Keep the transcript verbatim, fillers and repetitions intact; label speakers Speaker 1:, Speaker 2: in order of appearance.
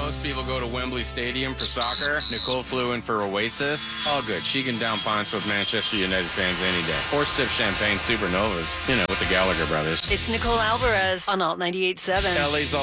Speaker 1: Most people go to Wembley Stadium for soccer. Nicole flew in for Oasis. All good. She can down pints with Manchester United fans any day. Or sip champagne supernovas, you know, with the Gallagher brothers.
Speaker 2: It's Nicole Alvarez on Alt ninety-eight point seven.
Speaker 1: L A's